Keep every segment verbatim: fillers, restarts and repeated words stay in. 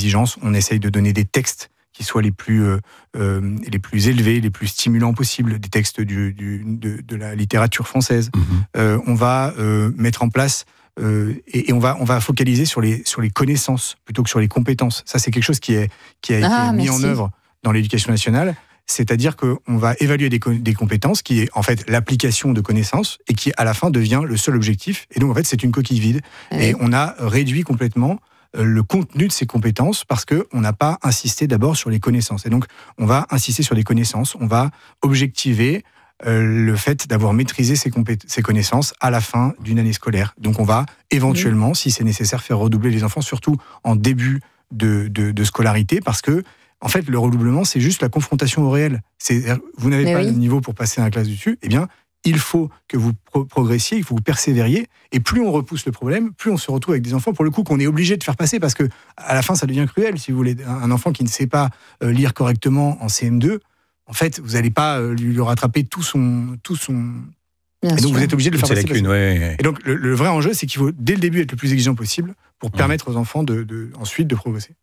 exigences. On essaye de donner des textes qui soient les plus, euh, euh, les plus élevés, les plus stimulants possibles, des textes du, du, de, de la littérature française. Mmh. Euh, on va euh, mettre en place euh, et, et on va, on va focaliser sur les, sur les connaissances plutôt que sur les compétences. Ça, c'est quelque chose qui, est, qui a été ah, mis merci. en œuvre dans l'éducation nationale. C'est-à-dire qu'on va évaluer des, des compétences qui est en fait l'application de connaissances et qui, à la fin, devient le seul objectif. Et donc, en fait, c'est une coquille vide. Mmh. Et on a réduit complètement le contenu de ces compétences parce qu'on n'a pas insisté d'abord sur les connaissances. Et donc, on va insister sur les connaissances, on va objectiver euh, le fait d'avoir maîtrisé ces, compé- ces connaissances à la fin d'une année scolaire. Donc, on va éventuellement, mmh. si c'est nécessaire, faire redoubler les enfants, surtout en début de, de, de scolarité, parce que, en fait, le redoublement, c'est juste la confrontation au réel. C'est, vous n'avez Mais pas oui. le niveau pour passer à la classe dessus, eh bien, il faut que vous pro- progressiez, il faut que vous persévériez, et plus on repousse le problème, plus on se retrouve avec des enfants, pour le coup, qu'on est obligé de faire passer, parce que à la fin, ça devient cruel, si vous voulez. Un enfant qui ne sait pas euh, lire correctement en C M deux, en fait, vous n'allez pas euh, lui, lui rattraper tout son... Tout son... Bien et donc, sûr. Vous êtes obligé de le faire passer. Lacunes, ouais. Et donc, le, le vrai enjeu, c'est qu'il faut, dès le début, être le plus exigeant possible, pour mmh. permettre aux enfants, de, de, ensuite, de progresser.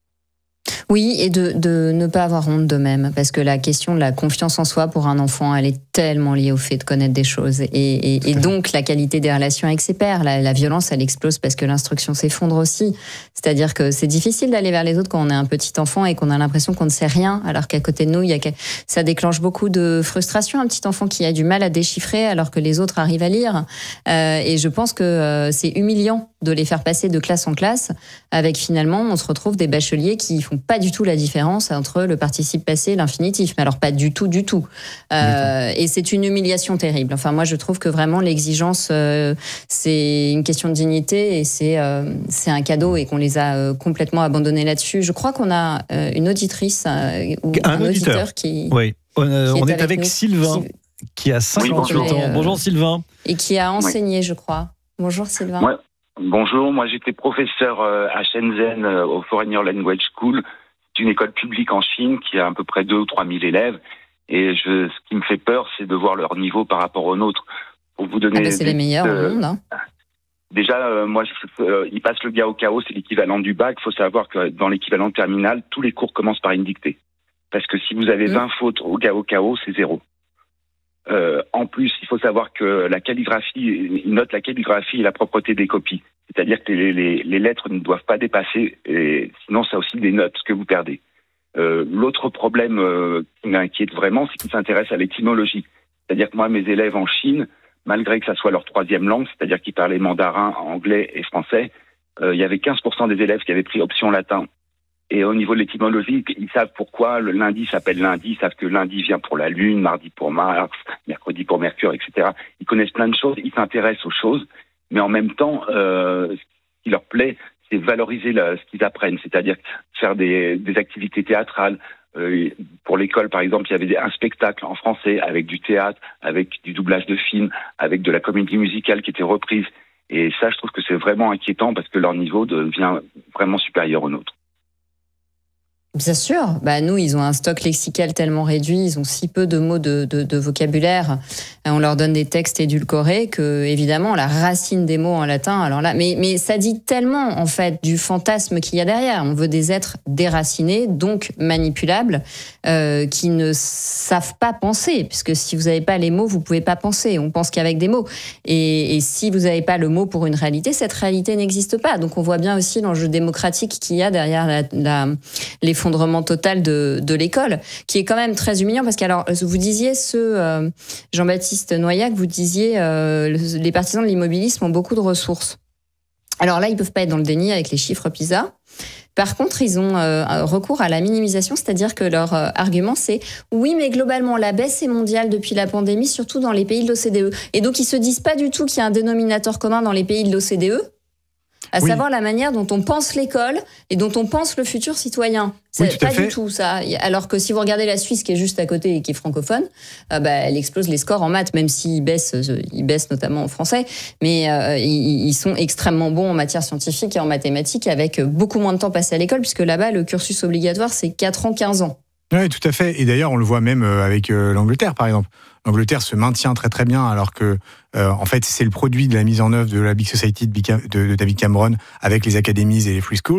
Oui, et de, de ne pas avoir honte d'eux-mêmes, parce que la question de la confiance en soi pour un enfant, elle est tellement liée au fait de connaître des choses, et, et, et donc la qualité des relations avec ses pairs. La, la violence, elle explose parce que l'instruction s'effondre aussi. C'est-à-dire que c'est difficile d'aller vers les autres quand on est un petit enfant et qu'on a l'impression qu'on ne sait rien, alors qu'à côté de nous, il y a, ça déclenche beaucoup de frustration, un petit enfant qui a du mal à déchiffrer alors que les autres arrivent à lire. Euh, et je pense que euh, c'est humiliant de les faire passer de classe en classe, avec finalement, on se retrouve des bacheliers qui font pas du tout la différence entre le participe passé et l'infinitif. Mais alors pas du tout, du tout. Euh, et c'est une humiliation terrible. Enfin, moi, je trouve que vraiment l'exigence, euh, c'est une question de dignité et c'est, euh, c'est un cadeau et qu'on les a euh, complètement abandonnés là-dessus. Je crois qu'on a euh, une auditrice euh, ou un, un auditeur. auditeur qui. Oui, on, euh, qui on est est avec, avec Sylvain, Syl... qui a cinquante-huit oui, ans. Euh, bonjour Sylvain. Et qui a enseigné, oui. je crois. Bonjour Sylvain. Ouais. Bonjour, moi j'étais professeur à Shenzhen au Foreigner Language School. C'est une école publique en Chine qui a à peu près deux ou trois mille élèves. Et je, ce qui me fait peur, c'est de voir leur niveau par rapport aux nôtres. Pour vous donner ah ben c'est des, les meilleurs euh, au monde. Hein. Déjà, euh, moi, je, euh, ils passent le Gaokao, c'est l'équivalent du bac. Il faut savoir que dans l'équivalent terminal, tous les cours commencent par une dictée. Parce que si vous avez mmh. vingt fautes au Gaokao, c'est zéro. Euh, en plus, il faut savoir que la calligraphie, ils notent la calligraphie et la propreté des copies. C'est-à-dire que les, les, les lettres ne doivent pas dépasser, et sinon ça a aussi des notes que vous perdez. Euh, l'autre problème euh, qui m'inquiète vraiment, c'est qu'ils s'intéressent à l'étymologie. C'est-à-dire que moi, mes élèves en Chine, malgré que ça soit leur troisième langue, c'est-à-dire qu'ils parlaient mandarin, anglais et français, euh, il y avait quinze pour cent des élèves qui avaient pris option latin. Et au niveau de l'étymologie, ils savent pourquoi le lundi s'appelle lundi, ils savent que lundi vient pour la Lune, mardi pour Mars, mercredi pour Mercure, et cetera. Ils connaissent plein de choses, ils s'intéressent aux choses, mais en même temps, euh, ce qui leur plaît, c'est valoriser la, ce qu'ils apprennent, c'est-à-dire faire des, des activités théâtrales. Euh, pour l'école, par exemple, il y avait des, un spectacle en français avec du théâtre, avec du doublage de films, avec de la comédie musicale qui était reprise. Et ça, je trouve que c'est vraiment inquiétant parce que leur niveau devient vraiment supérieur au nôtre. Bien sûr, bah nous ils ont un stock lexical tellement réduit, ils ont si peu de mots de, de, de vocabulaire, on leur donne des textes édulcorés que évidemment la racine des mots en latin, alors là, mais, mais ça dit tellement en fait du fantasme qu'il y a derrière, on veut des êtres déracinés, donc manipulables, euh, qui ne savent pas penser, puisque si vous n'avez pas les mots, vous pouvez pas penser, on pense qu'avec des mots, et, et si vous n'avez pas le mot pour une réalité, cette réalité n'existe pas, donc on voit bien aussi l'enjeu démocratique qu'il y a derrière la, la, les effondrement total de, de l'école, qui est quand même très humiliant, parce que alors, vous disiez, ce euh, Jean-Baptiste Noyac, vous disiez euh, les partisans de l'immobilisme ont beaucoup de ressources. Alors là, ils peuvent pas être dans le déni avec les chiffres PISA. Par contre, ils ont euh, recours à la minimisation, c'est-à-dire que leur euh, argument, c'est « oui, mais globalement, la baisse est mondiale depuis la pandémie, surtout dans les pays de l'O C D E ». Et donc, ils se disent pas du tout qu'il y a un dénominateur commun dans les pays de l'O C D E, à oui. savoir la manière dont on pense l'école et dont on pense le futur citoyen. C'est oui, pas du tout ça. Alors que si vous regardez la Suisse qui est juste à côté et qui est francophone, euh, bah, elle explose les scores en maths, même s'ils baissent, ils baissent notamment en français, mais euh, ils, ils sont extrêmement bons en matière scientifique et en mathématiques, avec beaucoup moins de temps passé à l'école, puisque là-bas, le cursus obligatoire, c'est quatre ans, quinze ans. Oui, tout à fait. Et d'ailleurs, on le voit même avec l'Angleterre, par exemple. L'Angleterre se maintient très très bien, alors que euh, en fait c'est le produit de la mise en œuvre de la Big Society de, de, de David Cameron avec les academies et les free schools.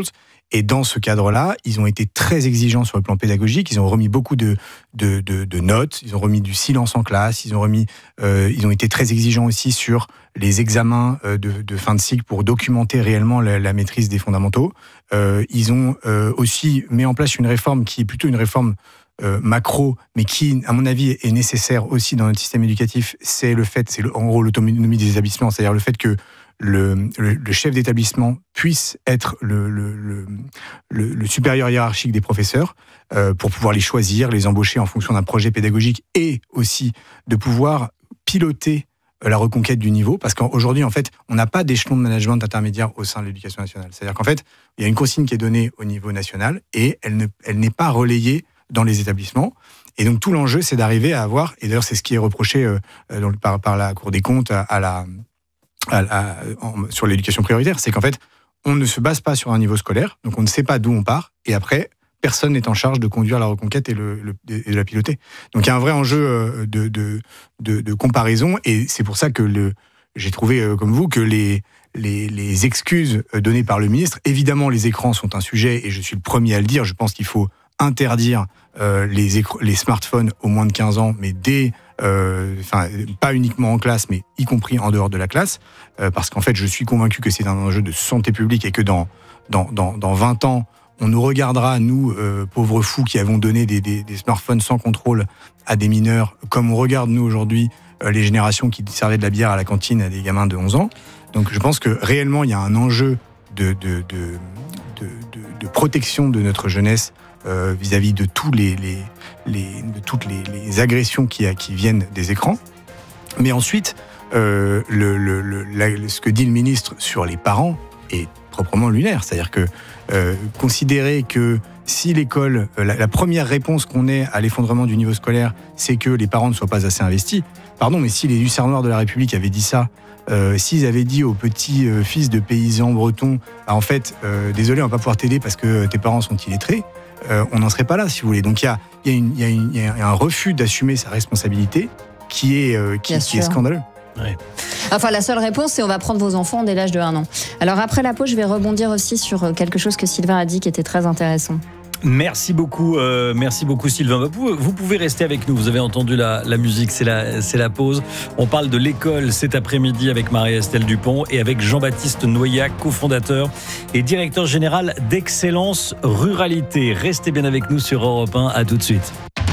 Et dans ce cadre-là, ils ont été très exigeants sur le plan pédagogique. Ils ont remis beaucoup de, de, de, de notes. Ils ont remis du silence en classe. Ils ont remis, euh, ils ont été très exigeants aussi sur les examens de, de fin de cycle pour documenter réellement la, la maîtrise des fondamentaux. Euh, ils ont euh, aussi mis en place une réforme qui est plutôt une réforme euh, macro, mais qui, à mon avis, est nécessaire aussi dans notre système éducatif. C'est le fait, c'est le, en gros l'autonomie des établissements, c'est-à-dire le fait que Le, le, le chef d'établissement puisse être le, le, le, le, le supérieur hiérarchique des professeurs euh, pour pouvoir les choisir, les embaucher en fonction d'un projet pédagogique et aussi de pouvoir piloter la reconquête du niveau, parce qu'aujourd'hui, en fait, on n'a pas d'échelon de management intermédiaire au sein de l'éducation nationale. C'est-à-dire qu'en fait, il y a une consigne qui est donnée au niveau national et elle, ne, elle n'est pas relayée dans les établissements. Et donc, tout l'enjeu, c'est d'arriver à avoir, et d'ailleurs, c'est ce qui est reproché euh, dans, par, par la Cour des comptes à, à la... À, à, en, sur l'éducation prioritaire, c'est qu'en fait, on ne se base pas sur un niveau scolaire, donc on ne sait pas d'où on part, et après, personne n'est en charge de conduire la reconquête et, le, le, et de la piloter. Donc il y a un vrai enjeu de, de, de, de comparaison, et c'est pour ça que le, j'ai trouvé, comme vous, que les, les, les excuses données par le ministre, évidemment les écrans sont un sujet, et je suis le premier à le dire, je pense qu'il faut interdire euh, les, écr- les smartphones aux moins de quinze ans, mais dès enfin euh, pas uniquement en classe, mais y compris en dehors de la classe, euh, parce qu'en fait, je suis convaincu que c'est un enjeu de santé publique et que dans dans dans, dans vingt ans, on nous regardera, nous euh, pauvres fous qui avons donné des, des, des smartphones sans contrôle à des mineurs, comme on regarde nous aujourd'hui euh, les générations qui servaient de la bière à la cantine à des gamins de onze ans. Donc, je pense que réellement, il y a un enjeu de de de de, de, de protection de notre jeunesse. Euh, vis-à-vis de tous les, les, les de toutes les, les agressions qui, qui viennent des écrans. Mais ensuite, euh, le, le, le, la, ce que dit le ministre sur les parents est proprement lunaire. C'est-à-dire que euh, considérer que si l'école, la, la première réponse qu'on ait à l'effondrement du niveau scolaire, c'est que les parents ne soient pas assez investis. Pardon, mais si les hussards noirs de la République avaient dit ça, Euh, s'ils avaient dit aux petits euh, fils de paysans bretons, bah, en fait, euh, désolé, on va pas pouvoir t'aider parce que tes parents sont illettrés, euh, on n'en serait pas là, si vous voulez. Donc il y a, y, a y, a y a un refus d'assumer sa responsabilité qui est, euh, qui, qui est scandaleux. Ouais. Enfin, la seule réponse, c'est on va prendre vos enfants dès l'âge de un an. Alors après la pause, je vais rebondir aussi sur quelque chose que Sylvain a dit qui était très intéressant. Merci beaucoup, euh, merci beaucoup Sylvain. Vous, vous pouvez rester avec nous. Vous avez entendu la, la musique, c'est la, c'est la pause. On parle de l'école cet après-midi avec Marie-Estelle Dupont et avec Jean-Baptiste Noyac, cofondateur et directeur général d'Excellence Ruralité. Restez bien avec nous sur Europe un. À tout de suite.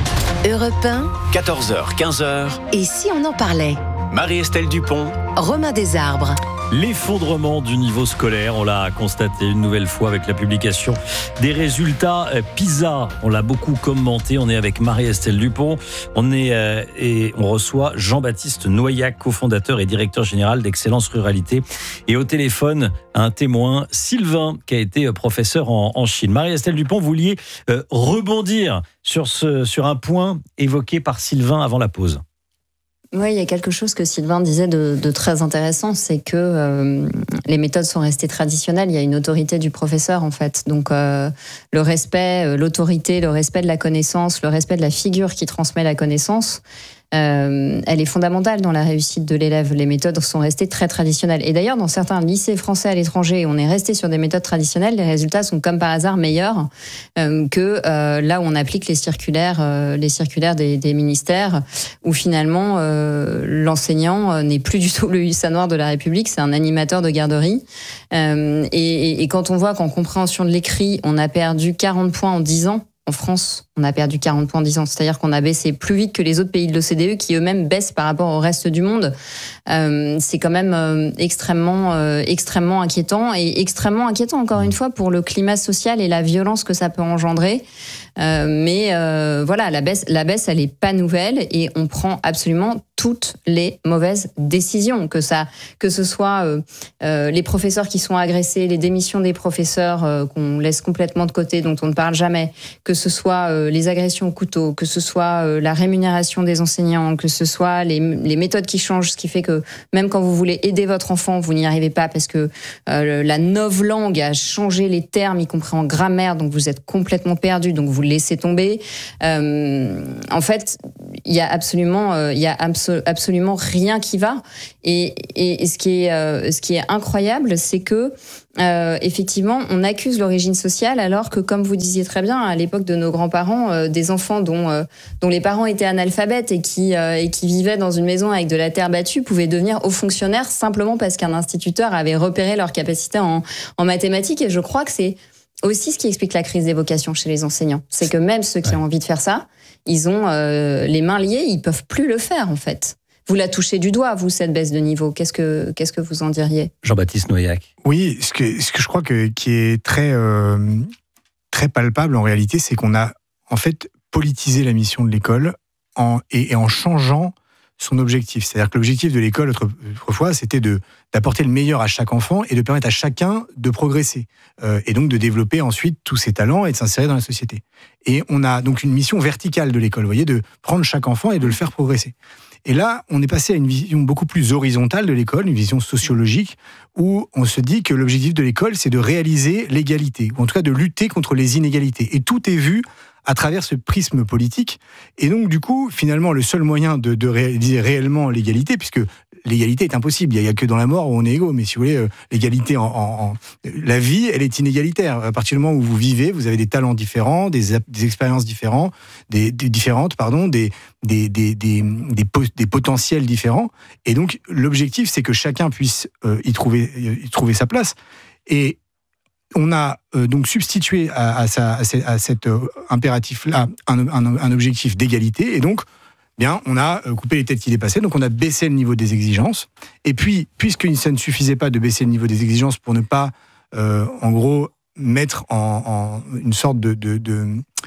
Europe un, quatorze heures, quinze heures. Et si on en parlait? Marie-Estelle Dupont, Romain Desarbres. L'effondrement du niveau scolaire, on l'a constaté une nouvelle fois avec la publication des résultats PISA. On l'a beaucoup commenté. On est avec Marie-Estelle Dupont. On est euh, et on reçoit Jean-Baptiste Noyac, cofondateur et directeur général d'Excellence Ruralité. Et au téléphone, un témoin, Sylvain, qui a été professeur en, en Chine. Marie-Estelle Dupont, vous vouliez euh, rebondir sur ce sur un point évoqué par Sylvain avant la pause. Oui, il y a quelque chose que Sylvain disait de, de très intéressant, c'est que euh, les méthodes sont restées traditionnelles. Il y a une autorité du professeur, en fait. Donc, euh, le respect, l'autorité, le respect de la connaissance, le respect de la figure qui transmet la connaissance, euh, elle est fondamentale dans la réussite de l'élève. Les méthodes sont restées très traditionnelles. Et d'ailleurs, dans certains lycées français à l'étranger, on est resté sur des méthodes traditionnelles, les résultats sont comme par hasard meilleurs euh, que euh, là où on applique les circulaires, euh, les circulaires des, des ministères, où finalement euh, l'enseignant n'est plus du tout le hussard noir de la République, c'est un animateur de garderie. Euh, et, et, et quand on voit qu'en compréhension de l'écrit, on a perdu quarante points en dix ans, en France, on a perdu quarante points en dix ans. C'est-à-dire qu'on a baissé plus vite que les autres pays de l'O C D E qui eux-mêmes baissent par rapport au reste du monde. Euh, c'est quand même euh, extrêmement, euh, extrêmement inquiétant et extrêmement inquiétant encore une fois pour le climat social et la violence que ça peut engendrer. Euh, mais euh, voilà, la baisse, la baisse, elle est pas nouvelle et on prend absolument toutes les mauvaises décisions, que ça, que ce soit euh, euh, les professeurs qui sont agressés, les démissions des professeurs euh, qu'on laisse complètement de côté, dont on ne parle jamais, que ce soit euh, les agressions au couteau, que ce soit euh, la rémunération des enseignants, que ce soit les, les méthodes qui changent, ce qui fait que même quand vous voulez aider votre enfant, vous n'y arrivez pas parce que euh, la novlangue a changé les termes, y compris en grammaire, donc vous êtes complètement perdu, donc vous laissez tomber. Euh, en fait, il y a absolument, euh, il y a absolument abso- absolument rien qui va. Et, et, et ce qui est, euh, ce qui est incroyable, c'est que euh, effectivement, on accuse l'origine sociale, alors que, comme vous disiez très bien, à l'époque de nos grands-parents, euh, des enfants dont euh, dont les parents étaient analphabètes et qui euh, et qui vivaient dans une maison avec de la terre battue pouvaient devenir hauts fonctionnaires simplement parce qu'un instituteur avait repéré leur capacité en en mathématiques. Et je crois que c'est aussi ce qui explique la crise des vocations chez les enseignants. C'est que même ceux qui ouais. ont envie de faire ça, ils ont euh, les mains liées, ils peuvent plus le faire en fait. Vous la touchez du doigt, vous, cette baisse de niveau. Qu'est-ce que, qu'est-ce que vous en diriez ? Jean-Baptiste Noyac. Oui, ce que, ce que je crois que, qui est très, euh, très palpable en réalité, c'est qu'on a en fait politisé la mission de l'école en, et, et en changeant son objectif. C'est-à-dire que l'objectif de l'école autrefois, c'était de, d'apporter le meilleur à chaque enfant et de permettre à chacun de progresser. Euh, et donc de développer ensuite tous ses talents et de s'insérer dans la société. Et on a donc une mission verticale de l'école, vous voyez, de prendre chaque enfant et de le faire progresser. Et là, on est passé à une vision beaucoup plus horizontale de l'école, une vision sociologique, où on se dit que l'objectif de l'école, c'est de réaliser l'égalité, ou en tout cas de lutter contre les inégalités. Et tout est vu à travers ce prisme politique. Et donc, du coup, finalement, le seul moyen de, de réaliser réellement l'égalité, puisque l'égalité est impossible, il n'y a, a que dans la mort où on est égaux, mais si vous voulez, euh, l'égalité en, en, en... La vie, elle est inégalitaire. À partir du moment où vous vivez, vous avez des talents différents, des, des expériences différentes, des, des, différentes, pardon, des, des, des, des, des, des potentiels différents. Et donc, l'objectif, c'est que chacun puisse euh, y, trouver, y trouver sa place. Et on a euh, donc substitué à, à, sa, à, cette, à cet euh, impératif-là un, un, un objectif d'égalité, et donc bien, on a coupé les têtes qui dépassaient, donc on a baissé le niveau des exigences. Et puis, puisque ça ne suffisait pas de baisser le niveau des exigences pour ne pas, euh, en gros, mettre en, en une sorte de, de, de,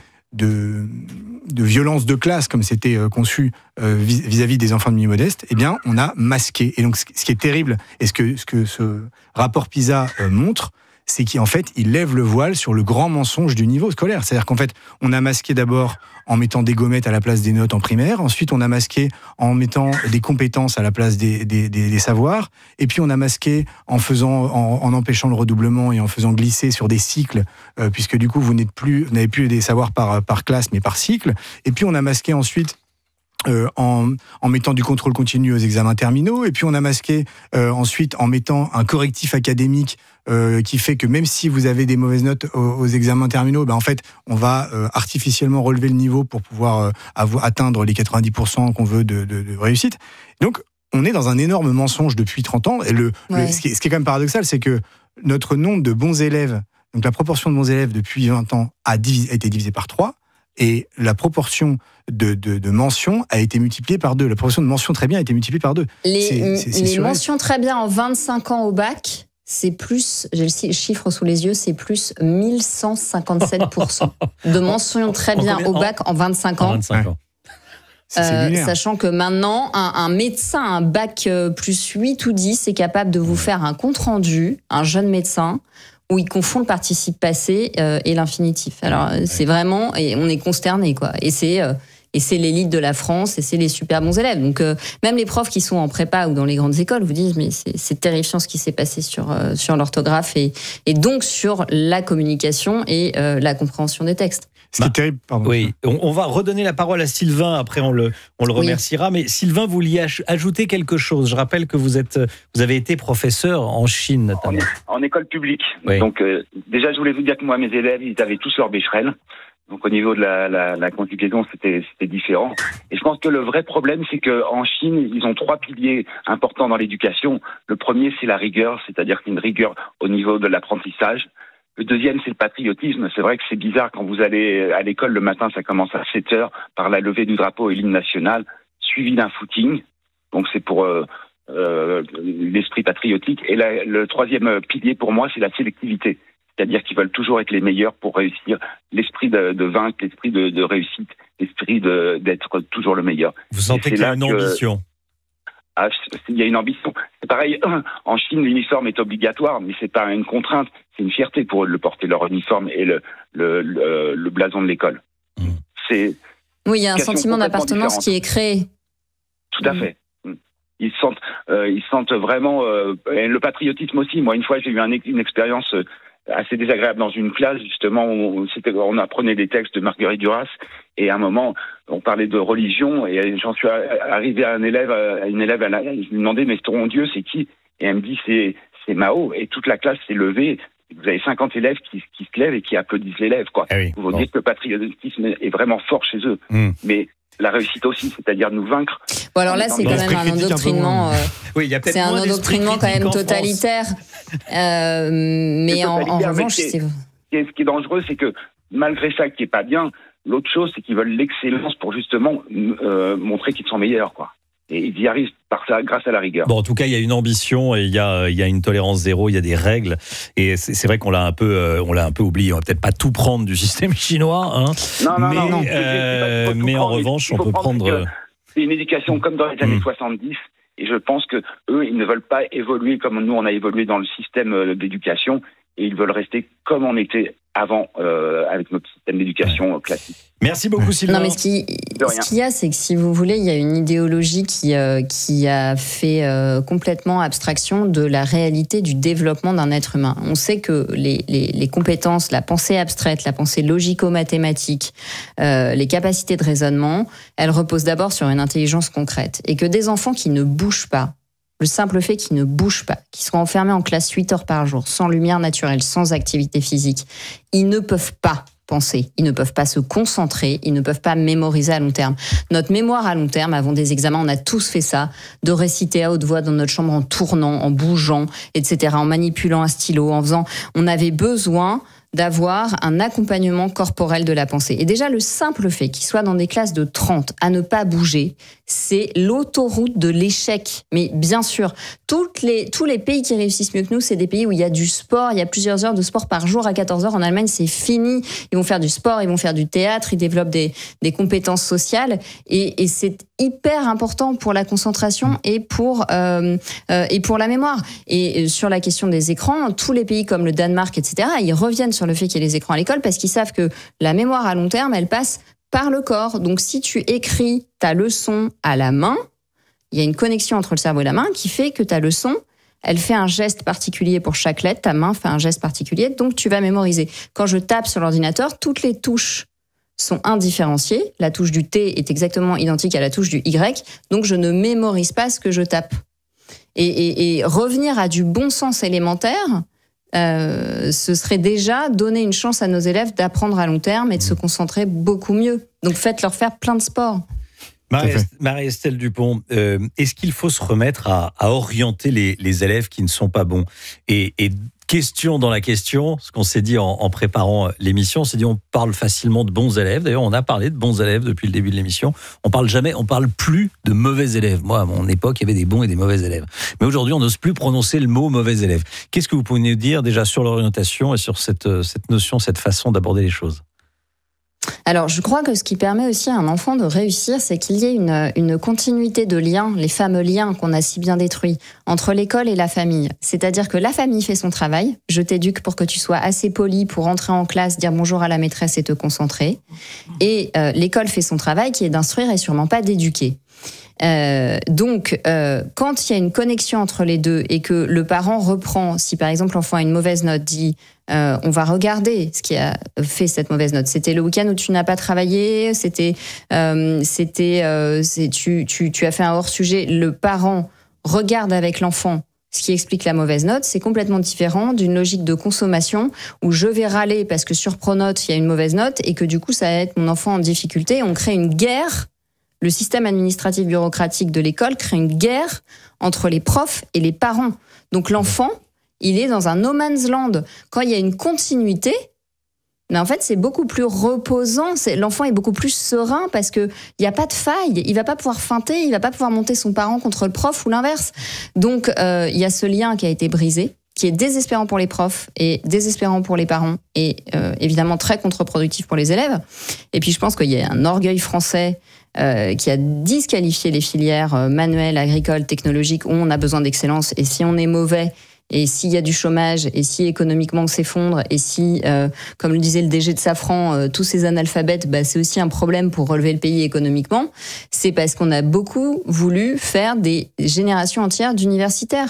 de, de violence de classe, comme c'était conçu euh, vis-à-vis des enfants de milieu modeste, eh bien, on a masqué. Et donc, ce qui est terrible, et ce que, ce, que ce rapport PISA euh, montre, c'est qu'en fait, il lève le voile sur le grand mensonge du niveau scolaire. C'est-à-dire qu'en fait, on a masqué d'abord en mettant des gommettes à la place des notes en primaire, ensuite on a masqué en mettant des compétences à la place des, des, des, des savoirs, et puis on a masqué en faisant, en, en empêchant le redoublement et en faisant glisser sur des cycles, euh, puisque du coup vous n'êtes plus, vous n'avez plus des savoirs par, par classe, mais par cycle, et puis on a masqué ensuite Euh, en, en mettant du contrôle continu aux examens terminaux, et puis on a masqué euh, ensuite en mettant un correctif académique euh, qui fait que même si vous avez des mauvaises notes aux, aux examens terminaux, ben en fait on va euh, artificiellement relever le niveau pour pouvoir euh, avoir, atteindre les quatre-vingt-dix pour cent qu'on veut de, de, de réussite. Donc on est dans un énorme mensonge depuis trente ans, et le, ouais. le, ce, qui est, ce qui est quand même paradoxal, c'est que notre nombre de bons élèves, donc la proportion de bons élèves depuis vingt ans a, divisé, a été divisée par trois, et la proportion de, de, de mentions a été multipliée par deux. La proportion de mentions très bien a été multipliée par deux. Les, c'est, c'est, c'est les mentions très bien en vingt-cinq ans au bac, c'est plus, j'ai le chiffre sous les yeux, c'est plus mille cent cinquante-sept pour cent de mentions très bien au bac en vingt-cinq ans. En vingt-cinq ans. C'est euh, sachant que maintenant, un, un médecin, un bac plus huit ou dix, est capable de vous faire un compte-rendu, un jeune médecin, où il confond le participe passé euh, et l'infinitif. Alors, ouais. c'est vraiment... Et on est consterné, quoi. Et c'est, euh, et c'est l'élite de la France, et c'est les super bons élèves. Donc, euh, même les profs qui sont en prépa ou dans les grandes écoles vous disent, mais c'est, c'est terrifiant ce qui s'est passé sur, euh, sur l'orthographe et, et donc sur la communication et euh, la compréhension des textes. Ce qui est terrible, pardon. Oui, on, on va redonner la parole à Sylvain, après on le, on le remerciera. Oui. Mais Sylvain, vous vouliez ajouter quelque chose. Je rappelle que vous, êtes, vous avez été professeur en Chine, notamment. En, en école publique. Oui. Donc, euh, déjà, je voulais vous dire que moi, mes élèves, ils avaient tous leur Becherel. Donc, au niveau de la, la, la conjugaison, c'était, c'était différent. Et je pense que le vrai problème, c'est qu'en Chine, ils ont trois piliers importants dans l'éducation. Le premier, c'est la rigueur, c'est-à-dire une rigueur au niveau de l'apprentissage. Le deuxième, c'est le patriotisme. C'est vrai que c'est bizarre quand vous allez à l'école le matin, ça commence à sept heures par la levée du drapeau et l'hymne national, suivi d'un footing. Donc c'est pour euh, euh, l'esprit patriotique. Et la, le troisième pilier pour moi, c'est la sélectivité. C'est-à-dire qu'ils veulent toujours être les meilleurs pour réussir. L'esprit de, de vaincre, l'esprit de, de réussite, l'esprit de, d'être toujours le meilleur. Vous sentez qu'il y a une ambition ? Ah, il y a une ambition. C'est pareil, en Chine, l'uniforme est obligatoire, mais c'est pas une contrainte. C'est une fierté pour eux de porter leur uniforme et le, le, le, le blason de l'école. Mmh. C'est oui, il y a un sentiment d'appartenance qui est créé. Tout à mmh. fait. Ils sentent, euh, ils sentent vraiment euh, et le patriotisme aussi. Moi, une fois, j'ai eu un, une expérience assez désagréable dans une classe, justement, on, c'était, on apprenait des textes de Marguerite Duras, et à un moment, on parlait de religion, et j'en suis arrivé à un élève, à une élève, je lui demandais, mais ton Dieu, c'est qui? Et elle me dit, c'est, c'est Mao, et toute la classe s'est levée. Vous avez cinquante élèves qui, qui se lèvent et qui applaudissent l'élève, quoi. Ah oui, vous bon. dites que le patriotisme est vraiment fort chez eux. Mm. Mais la réussite aussi, c'est-à-dire nous vaincre. Bon, alors là, c'est quand même un endoctrinement. Un euh, oui, il y a peut-être c'est un endoctrinement quand même totalitaire. Euh, mais en, en revanche, c'est. Ce qui est dangereux, c'est que malgré ça, qui est pas bien, l'autre chose, c'est qu'ils veulent l'excellence pour justement euh, montrer qu'ils sont meilleurs, quoi. Et ils y arrivent par ça, grâce à la rigueur. Bon, en tout cas, il y a une ambition et il y a, il y a une tolérance zéro, il y a des règles. Et c'est, c'est vrai qu'on l'a un peu, euh, on l'a un peu oublié. On va peut-être pas tout prendre du système chinois, hein. Non, non, mais, non. non. Euh, mais en revanche, on peut prendre. prendre c'est une éducation comme dans les années mmh. soixante-dix. Et je pense que eux, ils ne veulent pas évoluer comme nous, on a évolué dans le système d'éducation. Et ils veulent rester comme on était avant euh, avec notre système d'éducation classique. Merci beaucoup, Sylvain. Non, mais ce qui, ce qu'il y a, c'est que si vous voulez, il y a une idéologie qui, euh, qui a fait euh, complètement abstraction de la réalité du développement d'un être humain. On sait que les, les, les compétences, la pensée abstraite, la pensée logico-mathématique, euh, les capacités de raisonnement, elles reposent d'abord sur une intelligence concrète. Et que des enfants qui ne bougent pas, le simple fait qu'ils ne bougent pas, qu'ils soient enfermés en classe huit heures par jour, sans lumière naturelle, sans activité physique, ils ne peuvent pas penser, ils ne peuvent pas se concentrer, ils ne peuvent pas mémoriser à long terme. Notre mémoire à long terme, avant des examens, on a tous fait ça, de réciter à haute voix dans notre chambre en tournant, en bougeant, et cetera, en manipulant un stylo, en faisant... On avait besoin d'avoir un accompagnement corporel de la pensée. Et déjà, le simple fait qu'ils soient dans des classes de trente à ne pas bouger, c'est l'autoroute de l'échec. Mais bien sûr, toutes les, tous les pays qui réussissent mieux que nous, c'est des pays où il y a du sport, il y a plusieurs heures de sport par jour à quatorze heures. En Allemagne, c'est fini. Ils vont faire du sport, ils vont faire du théâtre, ils développent des, des compétences sociales. Et, et c'est hyper important pour la concentration et pour, euh, euh, et pour la mémoire. Et sur la question des écrans, tous les pays comme le Danemark, et cetera, ils reviennent sur le fait qu'il y ait les écrans à l'école parce qu'ils savent que la mémoire à long terme, elle passe par le corps. Donc si tu écris ta leçon à la main, il y a une connexion entre le cerveau et la main qui fait que ta leçon, elle fait un geste particulier pour chaque lettre, ta main fait un geste particulier, donc tu vas mémoriser. Quand je tape sur l'ordinateur, toutes les touches sont indifférenciées. La touche du T est exactement identique à la touche du Y, donc je ne mémorise pas ce que je tape. Et, et, et revenir à du bon sens élémentaire, Euh, ce serait déjà donner une chance à nos élèves d'apprendre à long terme et de se concentrer beaucoup mieux. Donc faites-leur faire plein de sports. Marie-Estelle Dupont, euh, est-ce qu'il faut se remettre à, à orienter les, les élèves qui ne sont pas bons et, et question dans la question, ce qu'on s'est dit en, en préparant l'émission, on s'est dit on parle facilement de bons élèves. D'ailleurs, on a parlé de bons élèves depuis le début de l'émission. On parle jamais, on parle plus de mauvais élèves. Moi, à mon époque, il y avait des bons et des mauvais élèves. Mais aujourd'hui, on n'ose plus prononcer le mot mauvais élève. Qu'est-ce que vous pouvez nous dire déjà sur l'orientation et sur cette, cette notion, cette façon d'aborder les choses ? Alors, je crois que ce qui permet aussi à un enfant de réussir, c'est qu'il y ait une, une continuité de liens, les fameux liens qu'on a si bien détruits, entre l'école et la famille. C'est-à-dire que la famille fait son travail, je t'éduque pour que tu sois assez poli pour entrer en classe, dire bonjour à la maîtresse et te concentrer. Et euh, l'école fait son travail qui est d'instruire et sûrement pas d'éduquer. Euh, donc, euh, quand il y a une connexion entre les deux et que le parent reprend, si par exemple l'enfant a une mauvaise note, dit euh, on va regarder ce qui a fait cette mauvaise note. C'était le week-end où tu n'as pas travaillé, c'était, euh, c'était, euh, c'est, tu, tu, tu as fait un hors-sujet. Le parent regarde avec l'enfant ce qui explique la mauvaise note. C'est complètement différent d'une logique de consommation où je vais râler parce que sur Pronote il y a une mauvaise note et que du coup ça va être mon enfant en difficulté. On crée une guerre. Le système administratif bureaucratique de l'école crée une guerre entre les profs et les parents. Donc l'enfant, il est dans un no man's land. Quand il y a une continuité, mais en fait, c'est beaucoup plus reposant. C'est, l'enfant est beaucoup plus serein parce qu'il n'y a pas de faille. Il ne va pas pouvoir feinter, il ne va pas pouvoir monter son parent contre le prof ou l'inverse. Donc, euh, il y a ce lien qui a été brisé, qui est désespérant pour les profs et désespérant pour les parents et euh, évidemment très contre-productif pour les élèves. Et puis, je pense qu'il y a un orgueil français Euh, qui a disqualifié les filières euh, manuelles, agricoles, technologiques où on a besoin d'excellence. Et si on est mauvais, et s'il y a du chômage, et si économiquement on s'effondre, et si, euh, comme le disait le D G de Safran, euh, tous ces analphabètes, bah, c'est aussi un problème pour relever le pays économiquement, c'est parce qu'on a beaucoup voulu faire des générations entières d'universitaires.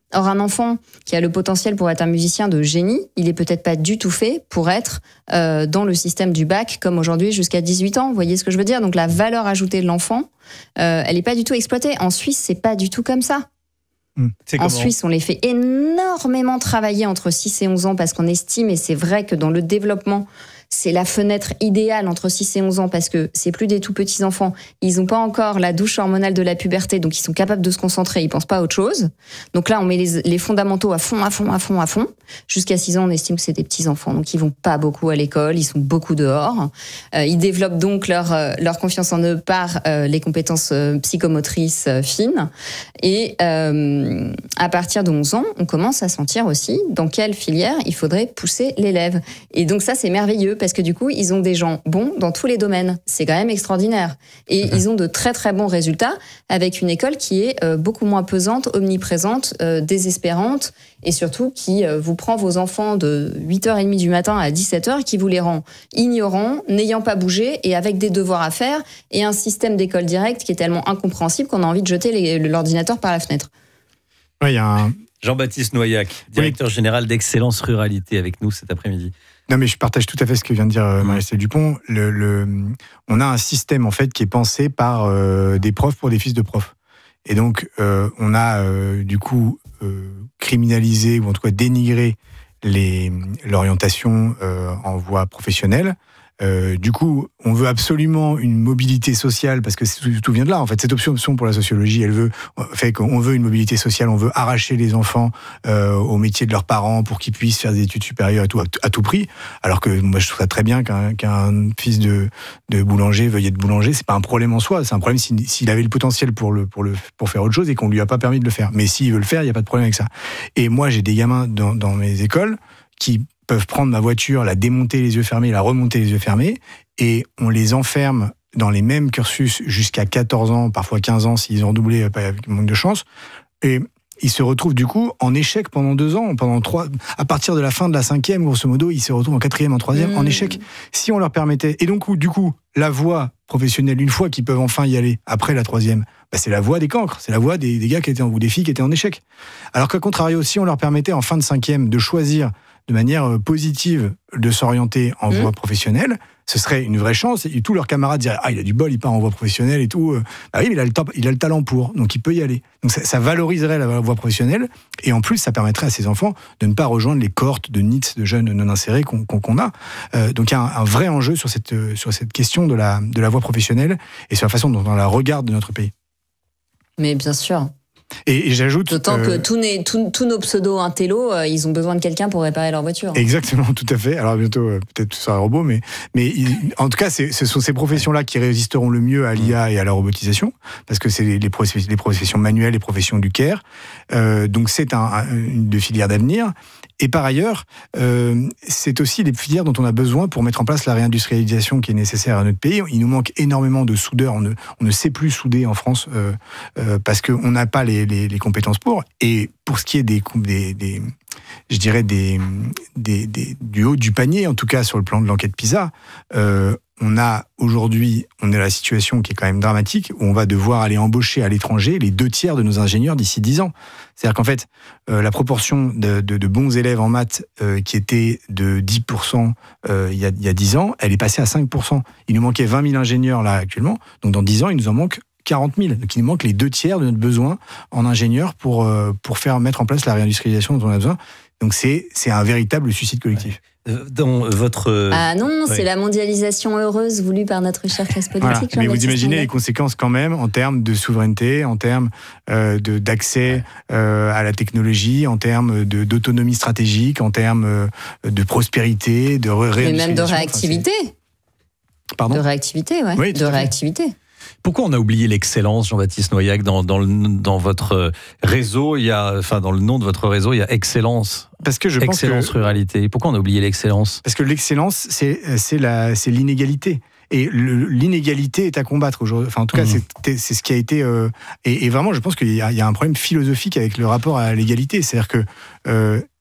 Or, un enfant qui a le potentiel pour être un musicien de génie, il est peut-être pas du tout fait pour être euh, dans le système du bac, comme aujourd'hui, jusqu'à dix-huit ans. Vous voyez ce que je veux dire? Donc, la valeur ajoutée de l'enfant, euh, elle est pas du tout exploitée. En Suisse, c'est pas du tout comme ça. C'est en comment Suisse, on les fait énormément travailler entre six et onze ans parce qu'on estime, et c'est vrai que dans le développement, c'est la fenêtre idéale entre six et onze ans parce que c'est plus des tout petits enfants. Ils n'ont pas encore la douche hormonale de la puberté, donc ils sont capables de se concentrer, ils pensent pas à autre chose. Donc là, on met les, les fondamentaux à fond, à fond, à fond, à fond. Jusqu'à six ans, on estime que c'est des petits enfants, donc ils vont pas beaucoup à l'école, ils sont beaucoup dehors. Euh, ils développent donc leur, euh, leur confiance en eux par euh, les compétences euh, psychomotrices euh, fines. Et euh, à partir de onze ans, on commence à sentir aussi dans quelle filière il faudrait pousser l'élève. Et donc ça, c'est merveilleux parce que du coup, ils ont des gens bons dans tous les domaines. C'est quand même extraordinaire. Et mmh. ils ont de très très bons résultats avec une école qui est euh, beaucoup moins pesante, omniprésente, euh, désespérante et surtout qui euh, vous prend vos enfants de huit heures trente du matin à dix-sept heures, qui vous les rend ignorants, n'ayant pas bougé et avec des devoirs à faire et un système d'école directe qui est tellement incompréhensible qu'on a envie de jeter les, l'ordinateur par la fenêtre. Ouais, il y a un... Jean-Baptiste Noyac, directeur oui. général d'Excellence Ruralité avec nous cet après-midi. Non, mais je partage tout à fait ce que vient de dire euh, Marie-Estelle Dupont. Le, le, on a un système en fait qui est pensé par euh, des profs pour des fils de profs. Et donc, euh, on a euh, du coup euh, criminalisé ou en tout cas dénigré les, l'orientation euh, en voie professionnelle. Euh, du coup, on veut absolument une mobilité sociale parce que tout, tout vient de là. En fait, cette option pour la sociologie, elle veut fait qu'on veut une mobilité sociale. On veut arracher les enfants euh, au métier de leurs parents pour qu'ils puissent faire des études supérieures et tout à, à tout prix. Alors que moi, je trouve ça très bien qu'un, qu'un fils de, de boulanger veuille être boulanger. C'est pas un problème en soi. C'est un problème s'il, s'il avait le potentiel pour le pour le pour faire autre chose et qu'on lui a pas permis de le faire. Mais s'il veut le faire, il y a pas de problème avec ça. Et moi, j'ai des gamins dans, dans mes écoles qui peuvent prendre ma voiture, la démonter les yeux fermés, la remonter les yeux fermés, et on les enferme dans les mêmes cursus jusqu'à quatorze ans, parfois quinze ans, s'ils ont doublé avec manque de chance, et ils se retrouvent du coup en échec pendant deux ans, pendant trois, à partir de la fin de la cinquième, grosso modo, ils se retrouvent en quatrième, en troisième, mmh. en échec. Si on leur permettait, et donc du coup, la voie professionnelle, une fois qu'ils peuvent enfin y aller, après la troisième, bah c'est la voie des cancres, c'est la voie des, des gars qui étaient en, ou des filles qui étaient en échec. Alors qu'à contrario, si on leur permettait en fin de cinquième de choisir de manière positive de s'orienter en mmh. voie professionnelle, ce serait une vraie chance. Et tous leurs camarades diraient « Ah, il a du bol, il part en voie professionnelle et tout. » Bah oui, mais il a le, temps, il a le talent pour, donc il peut y aller. Donc ça, ça valoriserait la voie professionnelle, et en plus, ça permettrait à ces enfants de ne pas rejoindre les cohortes de N I T S, de jeunes non insérés qu'on, qu'on, qu'on a. Euh, donc il y a un, un vrai enjeu sur cette, sur cette question de la, de la voie professionnelle et sur la façon dont on la regarde de notre pays. Mais bien sûr. Et, et j'ajoute... D'autant euh, que tous, les, tous, tous nos pseudo-intellos, euh, ils ont besoin de quelqu'un pour réparer leur voiture. Exactement, tout à fait. Alors bientôt, euh, peut-être ce sera un robot, mais, mais il, en tout cas, c'est, ce sont ces professions-là qui résisteront le mieux à l'I A et à la robotisation, parce que c'est les, les, professions, les professions manuelles, les professions du care. Euh, donc c'est un, un, une de filières d'avenir. Et par ailleurs, euh, c'est aussi les filières dont on a besoin pour mettre en place la réindustrialisation qui est nécessaire à notre pays. Il nous manque énormément de soudeurs. On ne, on ne sait plus souder en France euh, euh, parce qu'on n'a pas les, les, les compétences pour. Et pour ce qui est des, des, des je dirais des, des, des, du haut du panier, en tout cas sur le plan de l'enquête PISA, euh, on a aujourd'hui, on est à la situation qui est quand même dramatique, où on va devoir aller embaucher à l'étranger les deux tiers de nos ingénieurs d'ici dix ans. C'est-à-dire qu'en fait, euh, la proportion de, de, de bons élèves en maths euh, qui était de dix pour cent euh, il y a, il y a dix ans, elle est passée à cinq pour cent. Il nous manquait vingt mille ingénieurs là actuellement, donc dans dix ans, il nous en manque quarante mille. Donc il nous manque les deux tiers de notre besoin en ingénieurs pour, euh, pour faire mettre en place la réindustrialisation dont on a besoin. Donc c'est, c'est un véritable suicide collectif. Dans votre... Ah non, oui. c'est la mondialisation heureuse voulue par notre chère classe politique. Voilà. Mais vous imaginez les conséquences quand même en termes de souveraineté, en termes euh, de, d'accès euh, à la technologie, en termes de, d'autonomie stratégique, en termes euh, de prospérité, de réindustrialisation. Mais même de réactivité. Enfin, Pardon de réactivité, ouais. Oui, de réactivité. Pourquoi on a oublié l'excellence, Jean-Baptiste Noyac, dans, dans, le, dans votre réseau, il y a, enfin dans le nom de votre réseau, il y a excellence. Parce que je pense excellence que, ruralité. Pourquoi on a oublié l'excellence ? Parce que l'excellence, c'est, c'est, la, c'est l'inégalité. Et le, l'inégalité est à combattre aujourd'hui. Enfin, en tout cas, mmh. c'est, c'est ce qui a été. Euh, et, et vraiment, je pense qu'il y a, il y a un problème philosophique avec le rapport à l'égalité. C'est-à-dire que euh,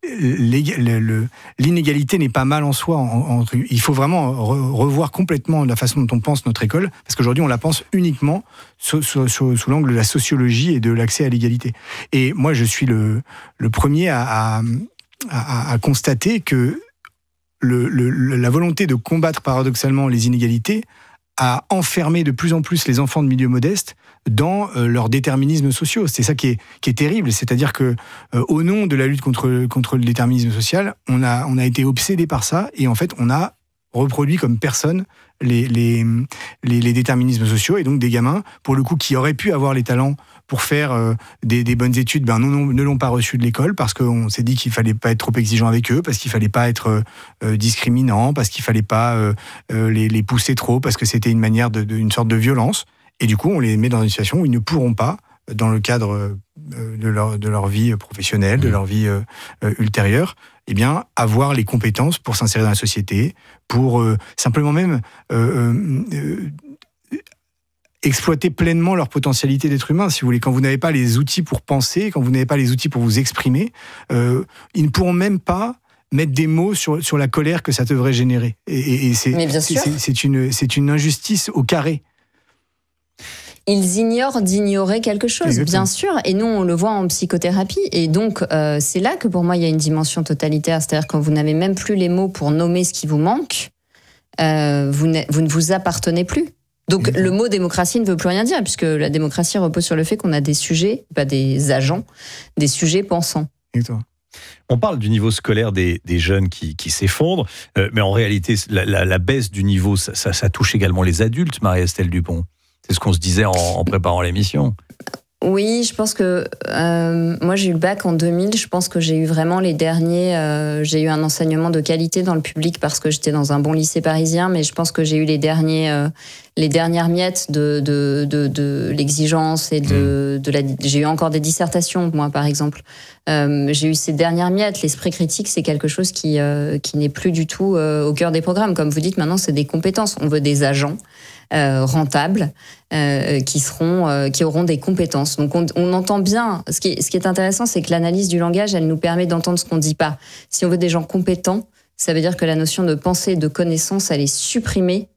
l'inégalité n'est pas mal en soi. En, en, il faut vraiment re, revoir complètement la façon dont on pense notre école, parce qu'aujourd'hui on la pense uniquement sous, sous, sous, sous l'angle de la sociologie et de l'accès à l'égalité. Et moi je suis le, le premier à, à, à, à constater que le, le, la volonté de combattre paradoxalement les inégalités a enfermé de plus en plus les enfants de milieux modestes dans euh, leurs déterminismes sociaux. C'est ça qui est, qui est terrible, c'est-à-dire que euh, au nom de la lutte contre, contre le déterminisme social, on a, on a été obsédé par ça, et en fait on a reproduit comme personne les, les, les, les déterminismes sociaux, et donc des gamins, pour le coup, qui auraient pu avoir les talents pour faire euh, des, des bonnes études, ben non, non, ne l'ont pas reçu de l'école, parce qu'on s'est dit qu'il fallait pas être trop exigeant avec eux, parce qu'il fallait pas être euh, discriminant, parce qu'il fallait pas euh, euh, les, les pousser trop, parce que c'était une manière de, de, une sorte de violence. Et du coup, on les met dans une situation où ils ne pourront pas, dans le cadre euh, de, leur, de leur vie professionnelle, de leur vie euh, euh, ultérieure, eh bien, avoir les compétences pour s'insérer dans la société, pour euh, simplement même euh, euh, exploiter pleinement leur potentialité d'être humain, si vous voulez. Quand vous n'avez pas les outils pour penser, quand vous n'avez pas les outils pour vous exprimer, euh, ils ne pourront même pas mettre des mots sur, sur la colère que ça devrait générer. Et, et, et c'est, Mais bien sûr. c'est, c'est, une, c'est une injustice au carré. Ils ignorent d'ignorer quelque chose, Exactement. Bien sûr, et nous on le voit en psychothérapie, et donc euh, c'est là que pour moi il y a une dimension totalitaire, c'est-à-dire quand vous n'avez même plus les mots pour nommer ce qui vous manque, euh, vous, vous ne vous appartenez plus. Donc Exactement. Le mot démocratie ne veut plus rien dire, puisque la démocratie repose sur le fait qu'on a des sujets, pas des agents, des sujets pensants. Exactement. On parle du niveau scolaire des, des jeunes qui, qui s'effondrent, euh, mais en réalité la, la, la baisse du niveau, ça, ça, ça touche également les adultes, Marie-Estelle Dupont. C'est ce qu'on se disait en, en préparant l'émission. Oui, je pense que euh, moi j'ai eu le bac en deux mille, je pense que j'ai eu vraiment les derniers, euh, j'ai eu un enseignement de qualité dans le public parce que j'étais dans un bon lycée parisien, mais je pense que j'ai eu les derniers, euh, les dernières miettes de de de, de l'exigence et de, mmh. de la. J'ai eu encore des dissertations, moi par exemple. Euh, j'ai eu ces dernières miettes. L'esprit critique, c'est quelque chose qui euh, qui n'est plus du tout euh, au cœur des programmes. Comme vous dites, maintenant c'est des compétences. On veut des agents. Euh, rentables, euh, qui seront, euh, qui auront des compétences. Donc on, on entend bien. Ce qui est, ce qui est intéressant, c'est que l'analyse du langage, elle nous permet d'entendre ce qu'on ne dit pas. Si on veut des gens compétents, ça veut dire que la notion de pensée et de connaissance, elle est supprimée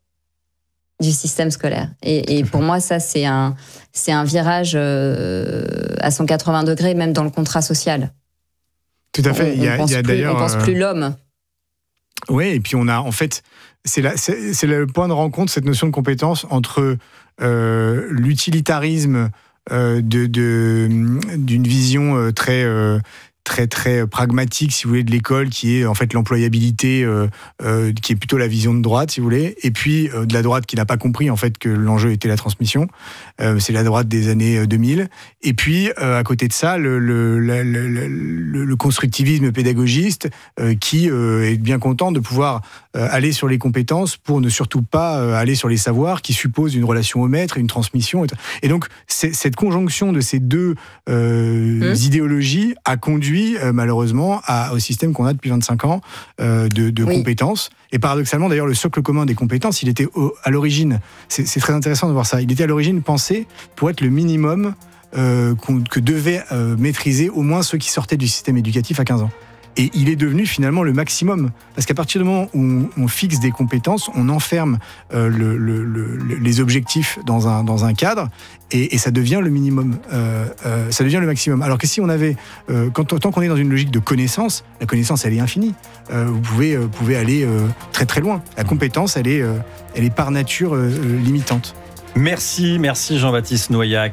du système scolaire. Et, et pour moi, ça, c'est un, c'est un virage euh, à cent quatre-vingts degrés, même dans le contrat social. Tout à fait. On, il y a, on pense il y a plus, d'ailleurs. On pense plus l'homme. Oui, et puis on a en fait, c'est, la, c'est, c'est le point de rencontre, cette notion de compétence entre euh, l'utilitarisme euh, de, de, d'une vision euh, très, euh, très, très pragmatique, si vous voulez, de l'école, qui est en fait l'employabilité, euh, euh, qui est plutôt la vision de droite, si vous voulez, et puis euh, de la droite qui n'a pas compris en fait que l'enjeu était la transmission. Euh, c'est la droite des années deux mille. Et puis, euh, à côté de ça, le, le, le, le, le constructivisme pédagogiste euh, qui euh, est bien content de pouvoir euh, aller sur les compétences pour ne surtout pas euh, aller sur les savoirs, qui suppose une relation au maître et une transmission. Et donc, c'est, cette conjonction de ces deux euh, mmh. idéologies a conduit euh, malheureusement à, au système qu'on a depuis vingt-cinq ans euh, de, de oui. compétences. Et paradoxalement, d'ailleurs, le socle commun des compétences, il était au, à l'origine, c'est, c'est très intéressant de voir ça, il était à l'origine pensé pour être le minimum euh, que devaient euh, maîtriser au moins ceux qui sortaient du système éducatif à quinze ans. Et il est devenu finalement le maximum. Parce qu'à partir du moment où on, on fixe des compétences, on enferme euh, le, le, le, les objectifs dans un, dans un cadre et, et ça devient le minimum. Euh, euh, ça devient le maximum. Alors que si on avait... Euh, quand, tant qu'on est dans une logique de connaissance, la connaissance, elle est infinie. Euh, vous, pouvez, euh, vous pouvez aller euh, très très loin. La compétence, elle est, euh, elle est par nature euh, limitante. Merci, merci Jean-Baptiste Noyac.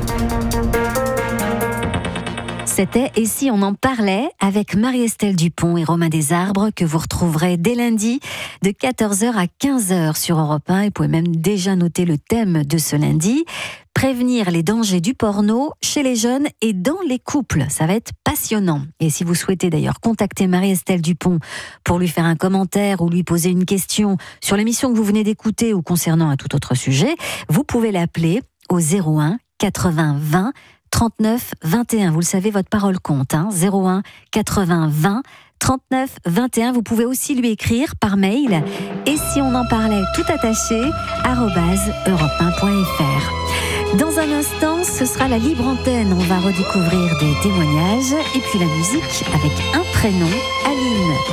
C'était « Et si on en parlait ?» avec Marie-Estelle Dupont et Romain Desarbres, que vous retrouverez dès lundi de quatorze heures à quinze heures sur Europe un. Et vous pouvez même déjà noter le thème de ce lundi. Prévenir les dangers du porno chez les jeunes et dans les couples. Ça va être passionnant. Et si vous souhaitez d'ailleurs contacter Marie-Estelle Dupont pour lui faire un commentaire ou lui poser une question sur l'émission que vous venez d'écouter ou concernant un tout autre sujet, vous pouvez l'appeler au zéro un quatre-vingts vingt trente-neuf vingt et un. Vous le savez, votre parole compte. Hein, zéro un quatre-vingts vingt trente-neuf vingt et un. Vous pouvez aussi lui écrire par mail. Et si on en parlait tout attaché, arobase europe un point f r. Dans un instant, ce sera la libre antenne. On va redécouvrir des témoignages et puis la musique avec un prénom, Aline.